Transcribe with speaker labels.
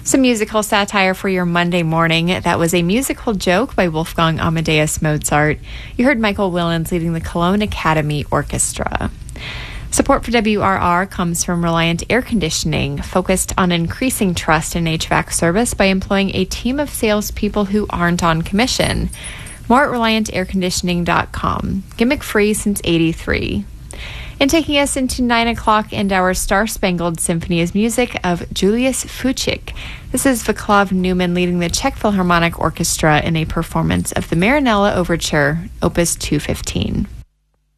Speaker 1: Some musical satire for your Monday morning. That was a musical joke by Wolfgang Amadeus Mozart. You heard Michael Willens leading the Cologne Academy Orchestra. Support for WRR comes from Reliant Air Conditioning, focused on increasing trust in HVAC service by employing a team of salespeople who aren't on commission. More at ReliantAirConditioning.com. Gimmick-free since '83. And taking us into 9 o'clock and our Star-Spangled Symphony is music of Julius Fučík. This is Václav Newman leading the Czech Philharmonic Orchestra in a performance of the Marinella Overture, Opus 215.